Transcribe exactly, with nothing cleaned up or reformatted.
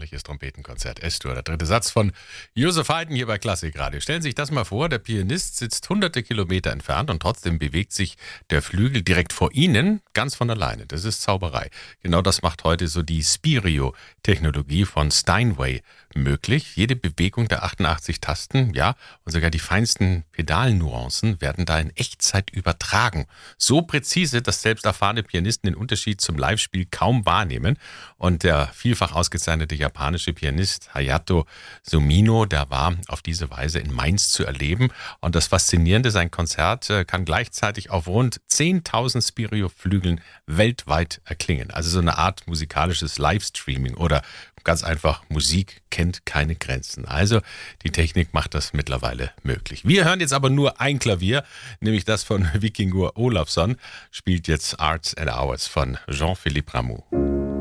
herrliches Trompetenkonzert S-Dur, der dritte Satz von Joseph Haydn hier bei Klassikradio. Stellen Sie sich das mal vor, der Pianist sitzt hunderte Kilometer entfernt und trotzdem bewegt sich der Flügel direkt vor Ihnen ganz von alleine. Das ist Zauberei. Genau das macht heute so die Spirio-Technologie von Steinway möglich. Jede Bewegung der achtundachtzig Tasten, ja, und sogar die feinsten Pedalnuancen werden da in Echtzeit übertragen. So präzise, dass selbst erfahrene Pianisten den Unterschied zum Live-Spiel kaum wahrnehmen. Und der vielfach ausgezeichnete japanische Pianist Hayato Sumino, der war auf diese Weise in Mainz zu erleben. Und das Faszinierende, sein Konzert kann gleichzeitig auf rund zehntausend Spirio-Flügeln weltweit erklingen. Also so eine Art musikalisches Livestreaming oder ganz einfach, Musik kennt keine Grenzen. Also die Technik macht das mittlerweile möglich. Wir hören jetzt aber nur ein Klavier, nämlich das von Víkingur Ólafsson, spielt jetzt Arts and Hours von Jean-Philippe Rameau.